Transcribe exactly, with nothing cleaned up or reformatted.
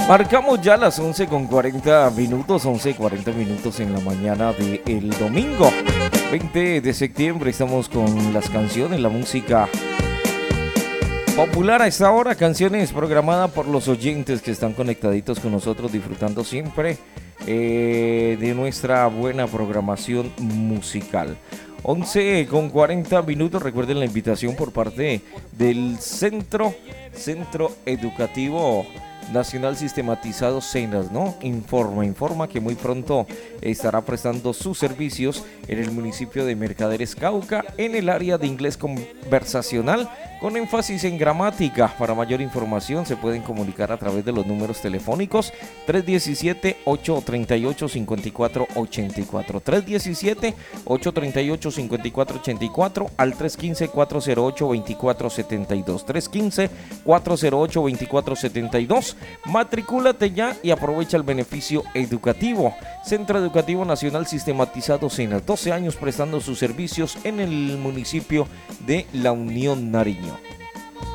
Marcamos ya las once con cuarenta minutos, once y cuarenta minutos en la mañana del domingo veinte de septiembre. Estamos con las canciones, la música popular a esta hora, canciones programadas por los oyentes que están conectaditos con nosotros, disfrutando siempre eh, de nuestra buena programación musical. once con cuarenta minutos. Recuerden la invitación por parte del Centro, Centro Educativo Nacional Sistematizado Cenas, ¿no? Informa, informa que muy pronto estará prestando sus servicios en el municipio de Mercaderes, Cauca, en el área de inglés conversacional, con énfasis en gramática. Para mayor información se pueden comunicar a través de los números telefónicos tres diecisiete, ocho treinta y ocho, cincuenta y cuatro ochenta y cuatro, tres diecisiete, ocho treinta y ocho, cincuenta y cuatro ochenta y cuatro, al tres quince, cuatro cero ocho, veinticuatro setenta y dos, tres quince, cuatro cero ocho, veinticuatro setenta y dos. Matricúlate ya y aprovecha el beneficio educativo. Centro Educativo Nacional Sistematizado Cenas, doce años prestando sus servicios en el municipio de La Unión, Nariño.